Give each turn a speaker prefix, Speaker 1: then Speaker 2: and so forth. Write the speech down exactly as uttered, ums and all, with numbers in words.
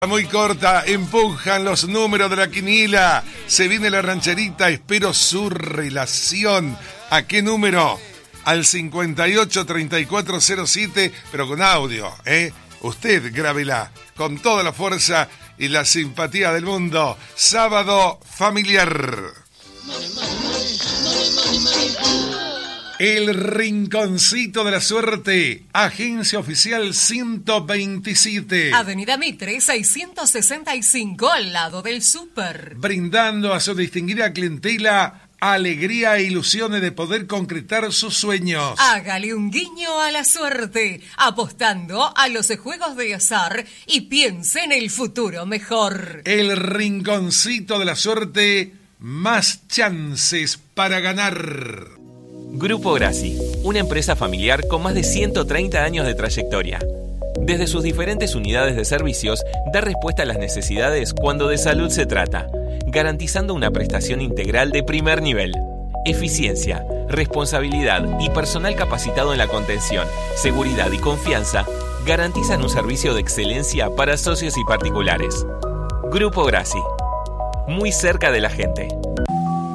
Speaker 1: Muy corta, empujan los números de la quiniela. Se viene la rancherita, espero su relación. ¿A qué número? Al cincuenta y ocho, treinta y cuatro cero siete, pero con audio, ¿eh? Usted grábela con toda la fuerza y la simpatía del mundo. Sábado familiar. El Rinconcito de la Suerte, agencia oficial ciento veintisiete.
Speaker 2: Avenida Mitre, seiscientos sesenta y cinco, al lado del súper.
Speaker 1: Brindando a su distinguida clientela alegría e ilusiones de poder concretar sus sueños.
Speaker 2: Hágale un guiño a la suerte, apostando a los juegos de azar y piense en el futuro mejor.
Speaker 1: El Rinconcito de la Suerte, más chances para ganar.
Speaker 3: Grupo Grassi, una empresa familiar con más de ciento treinta años de trayectoria. Desde sus diferentes unidades de servicios, da respuesta a las necesidades cuando de salud se trata, garantizando una prestación integral de primer nivel. Eficiencia, responsabilidad y personal capacitado en la contención, seguridad y confianza garantizan un servicio de excelencia para socios y particulares. Grupo Grassi, muy cerca de la gente.